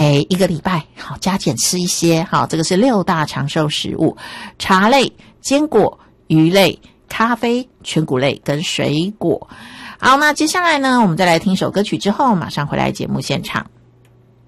每一个礼拜好加减吃一些。好，这个是6大长寿食物：茶类、坚果、鱼类、咖啡、全谷类跟水果。好，那接下来呢，我们再来听首歌曲之后马上回来节目现场。